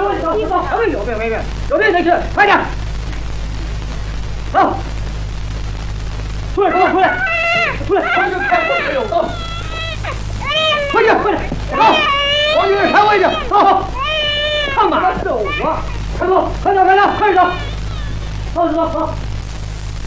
位置，走，右边，右边，右边，右边，那去，快点，走，出来，出来，出来，快点，开位置，走，快点，快点，走，往右边开位置，走，干嘛走啊？快走，快点，快点，快点走，走走走。